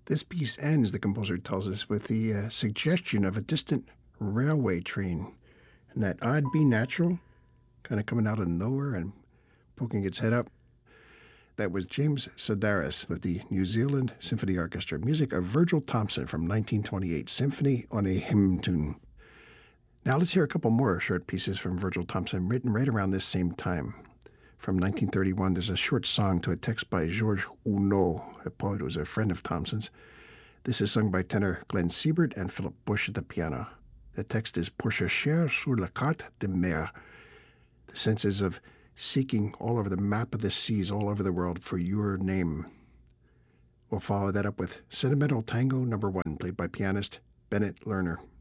This piece ends, the composer tells us, with the suggestion of a distant railway train and that odd B natural kind of coming out of nowhere and poking its head up. That was James Sedaris with the New Zealand Symphony Orchestra, music of Virgil Thomson from 1928, Symphony on a Hymn Tune. Now let's hear a couple more short pieces from Virgil Thomson, written right around this same time. From 1931, there's a short song to a text by Georges Huneau, a poet who was a friend of Thomson's. This is sung by tenor Glenn Siebert and Philip Bush at the piano. The text is Pour chercher sur la carte de mer. The sense is of seeking all over the map of the seas, all over the world, for your name. We'll follow that up with Sentimental Tango No. 1, played by pianist Bennett Lerner.